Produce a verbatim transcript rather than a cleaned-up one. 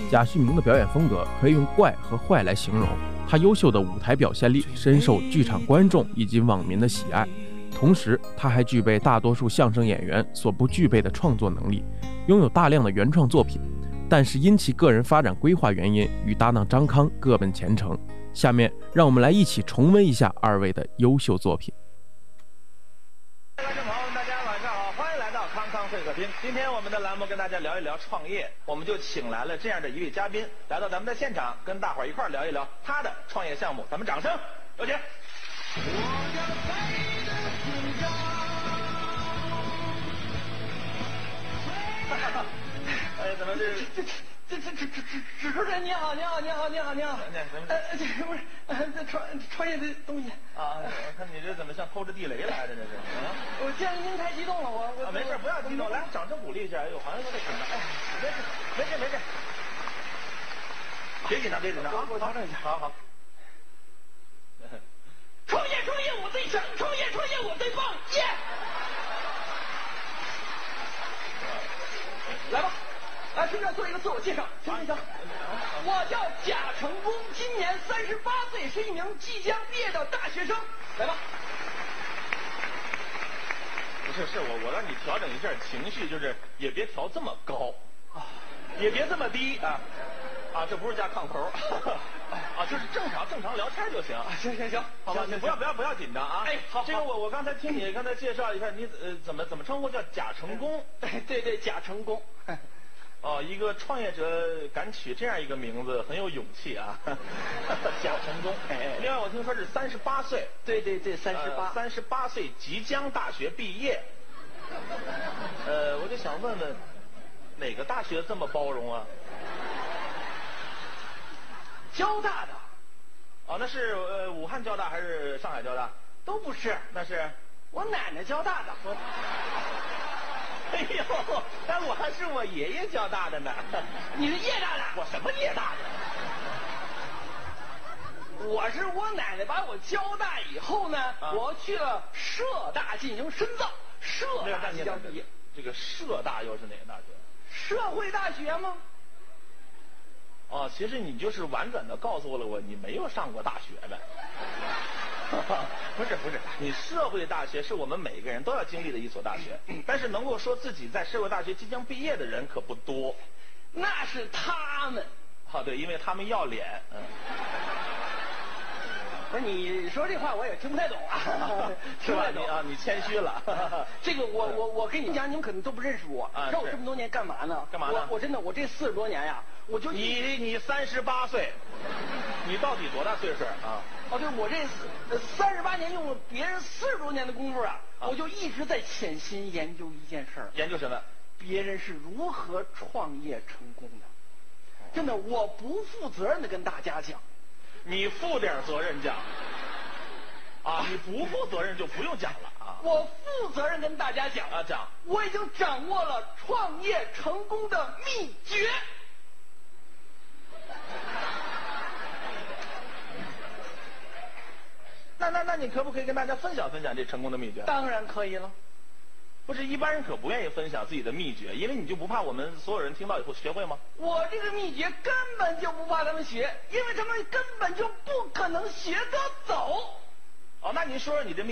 贾旭明的表演风格可以用怪和坏来形容，他优秀的舞台表现力深受剧场观众以及网民的喜爱，同时他还具备大多数相声演员所不具备的创作能力，拥有大量的原创作品，但是因其个人发展规划原因，与搭档张康各奔前程。下面让我们来一起重温一下二位的优秀作品。 观众朋友们，大家晚上好，欢迎来到康康会客厅。今天我们的栏目跟大家聊一聊创业，我们就请来了这样的一位嘉宾来到咱们的现场，跟大伙儿一块儿聊一聊他的创业项目。咱们掌声有请。哎，怎么这这这这这这主持人你好，你好，你好，你好，你好。呃，这不是这创创业的东西啊？我看你这怎么像偷着地雷来的这是？啊！ 我见您太激动了，我我。 啊，没事，不要激动，来掌声鼓励一下。哎呦，好像有点紧张。哎，没事，没事，没事。别紧张，别紧张啊！ 我调整一下。 好好。 创业创业我最强，创业创业我最棒，耶！来吧。来，顺便做一个自我介绍，行行行。我叫贾成功，今年三十八岁，是一名即将毕业的大学生。来吧。 不是，是我我让你调整一下情绪，就是也别调这么高啊，也别这么低啊啊，这不是加炕头啊，就是正常正常聊天就行。 行行行， 好吧，你不要不要不要紧张啊。 哎，好， 这个我我刚才听你刚才介绍一下，你呃怎么怎么称呼叫贾成功？ 哎，对对，贾成功。 哦，一个创业者敢取这样一个名字，很有勇气啊！贾成功。 哎， 另外我听说是三十八岁。 对对对，三十八， 三十八岁即将大学毕业。呃，我就想问问，哪个大学这么包容啊？ 交大的。 哦，那是呃武汉交大还是上海交大？ 都不是， 那是我奶奶交大的。 我。哎呦，但我还是我爷爷交大的呢。 你是叶大的？ 我什么叶大的？我是我奶奶把我交大以后呢，啊、我去了社大进行深造，社大即将毕业。 这个社大又是哪个大学？ 社会大学吗？ 哦，其实你就是婉转的告诉了我，你没有上过大学呗。不是不是，你社会大学是我们每个人都要经历的一所大学，但是能够说自己在社会大学即将毕业的人可不多。 那是他们。 啊，对，因为他们要脸。嗯。 不是你说这话我也听不太懂啊， 是吧？你啊，你谦虚了。 这个我我我跟你讲，你们可能都不认识我。 啊， 让我这么多年干嘛呢？ 干嘛呢？ 我我真的我这四十多年呀，我就你你三十八岁，你到底多大岁数啊？ 哦，对，我这三十八年用了别人四十多年的功夫啊，啊我就一直在潜心研究一件事儿。 研究什么？ 别人是如何创业成功的？真的，我不负责任的跟大家讲。 你负点责任讲。啊，你不负责任就不用讲了啊。 我负责任跟大家讲啊，讲。 我已经掌握了创业成功的秘诀。 那那那你可不可以跟大家分享分享这成功的秘诀？ 当然可以了。 不是一般人可不愿意分享自己的秘诀，因为你就不怕我们所有人听到以后学会吗？ 我这个秘诀根本就不怕他们学，因为他们根本就不可能学得走。 哦，那您说说你的秘诀。